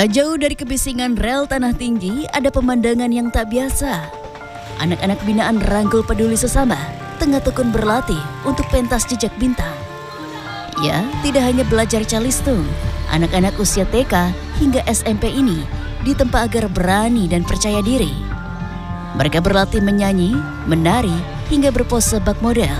Tak jauh dari kebisingan rel tanah tinggi, ada pemandangan yang tak biasa. Anak-anak binaan Rangkul Peduli Sesama tengah tekun berlatih untuk pentas jejak bintang. Ya, tidak hanya belajar calistung, anak-anak usia TK hingga SMP ini ditempa agar berani dan percaya diri. Mereka berlatih menyanyi, menari, hingga berpose bak model.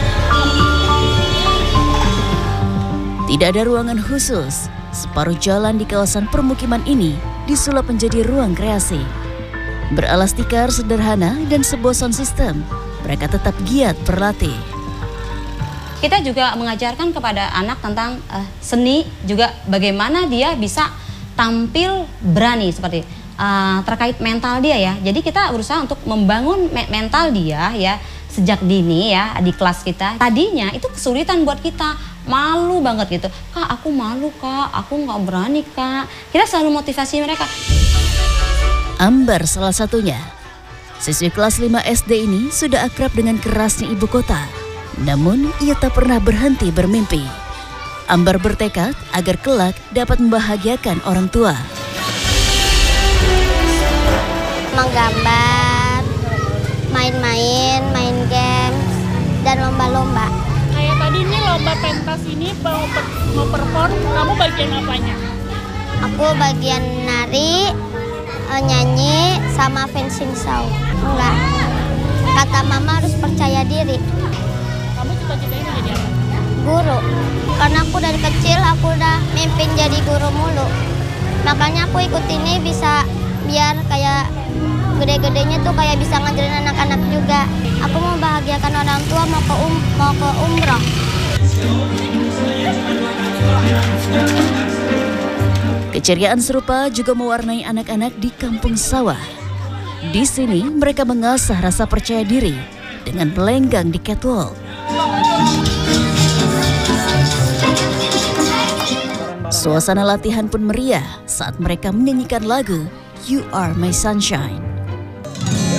Tidak ada ruangan khusus. Separuh jalan di kawasan permukiman ini disulap menjadi ruang kreasi. Beralas tikar sederhana dan sebuah sound system, mereka tetap giat berlatih. Kita juga mengajarkan kepada anak tentang seni, juga bagaimana dia bisa tampil berani seperti terkait mental dia ya. Jadi kita berusaha untuk membangun mental dia ya sejak dini ya di kelas kita. Tadinya itu kesulitan buat kita, malu banget gitu. Kak, aku malu kak, aku nggak berani kak. Kita selalu motivasi mereka. Ambar salah satunya. Siswi kelas 5 SD ini sudah akrab dengan kerasnya ibu kota. Namun ia tak pernah berhenti bermimpi. Ambar bertekad agar kelak dapat membahagiakan orang tua. Menggambar, main-main, main games, dan lomba-lomba. Kayak tadi ini lomba pentas ini mau perform, kamu bagian apanya? Aku bagian nari, nyanyi, sama fencing show. Enggak, kata mama harus percaya diri. Kamu cita-citanya mau jadi apa? Guru, karena aku dari kecil aku udah mimpin jadi guru mulu. Makanya aku ikut ini bisa biar kayak gede-gedenya tuh kayak bisa ngajarin anak-anak juga. Aku mau bahagiakan orang tua, mau ke umroh. Keceriaan serupa juga mewarnai anak-anak di kampung sawah. Di sini mereka mengasah rasa percaya diri dengan melenggang di catwalk. Suasana latihan pun meriah saat mereka menyanyikan lagu You Are My Sunshine.